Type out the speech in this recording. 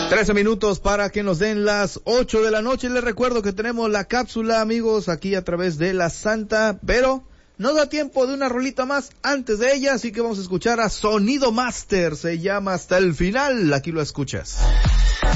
13 minutos para que nos den las 8 de la noche. Les recuerdo que tenemos la cápsula, amigos, aquí a través de La Santa, pero nos da tiempo de una rolita más antes de ella, así que vamos a escuchar a Sonido Master. Se llama Hasta el Final. Aquí lo escuchas.